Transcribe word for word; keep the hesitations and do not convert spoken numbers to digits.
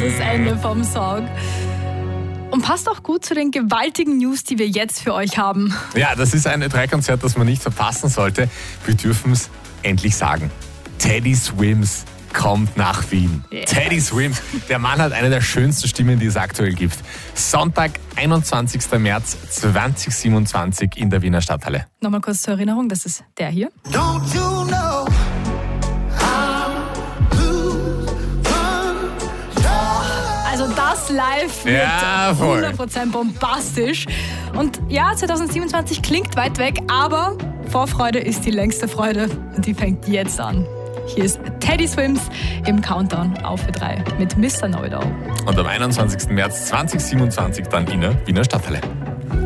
das Ende vom Song. Und passt auch gut zu den gewaltigen News, die wir jetzt für euch haben. Ja, das ist ein Ö drei Konzert, das man nicht verpassen sollte. Wir dürfen es endlich sagen. Teddy Swims kommt nach Wien. Yeah. Teddy Swims, der Mann hat eine der schönsten Stimmen, die es aktuell gibt. Sonntag, einundzwanzigster März zweitausendsiebenundzwanzig in der Wiener Stadthalle. Nochmal kurz zur Erinnerung, das ist der hier. Don't you know Also das live wird Ja, voll. hundert Prozent bombastisch. Und ja, zweitausendsiebenundzwanzig klingt weit weg, aber Vorfreude ist die längste Freude und die fängt jetzt an. Hier ist Teddy Swims im Countdown auf Ö drei mit Mister Know It All. Und am einundzwanzigsten März zweitausendsiebenundzwanzig dann in der Wiener Stadthalle.